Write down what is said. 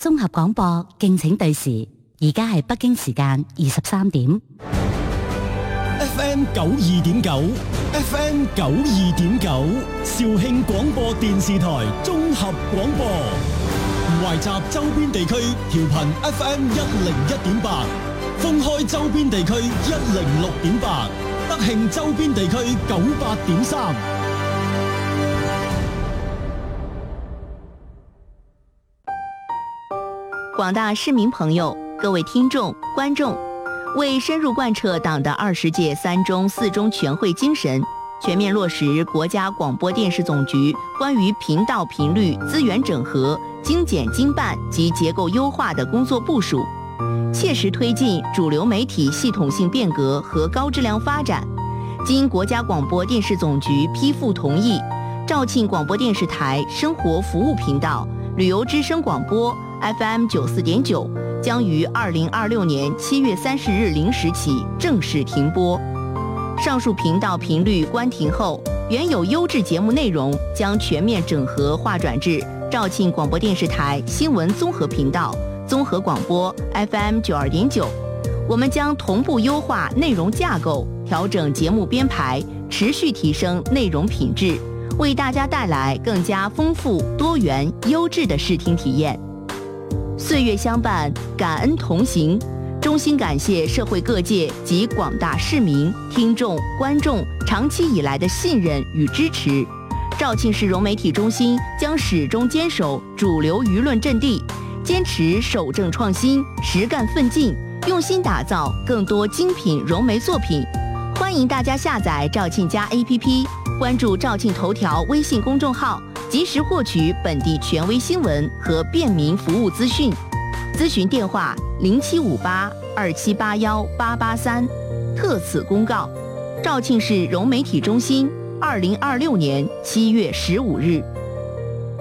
綜合廣播，敬請對時。而家係北京時間23點。 FM 92.9 ，FM 92.9，肇慶廣播電視台綜合廣播，懷集周邊地區調頻 FM 101.8，封開周邊地區106.8，德慶周邊地區98.3。 廣大市民朋友，各位聽眾、觀眾，為深入貫徹黨的20屆3中4中全會精神，全面落實國家廣播電視總局關於頻道頻率資源整合、精簡精辦及結構優化的工作部署，切實推進主流媒體系統性變革和高質量發展，經國家廣播電視總局批復同意，肇慶廣播電視台生活服務頻道、旅遊之聲廣播 FM 94.9將於2026年7月30日0時起正式停播。上述頻道頻率關停後，原有優質節目內容將全面整合劃轉至肇慶廣播電視台新聞綜合頻道、綜合廣播 FM 92.9。我們將同步優化內容架構，調整節目編排，持續提升內容品質，為大家帶來更加豐富、多元、優質的視聽體驗。歲月相伴，感恩同行，衷心感謝社會各界及廣大市民、聽眾、觀眾長期以來的信任與支持。肇慶市融媒體中心將始終堅守主流輿論陣地，堅持守正創新、實幹奮進，用心打造更多精品融媒作品。歡迎大家下載肇慶家 APP， 關注肇慶頭條微信公眾號，及時獲取本地權威新聞和便民服務資訊。諮詢電話075827818883。特此公告：肇慶市融媒體中心，2026年7月15日。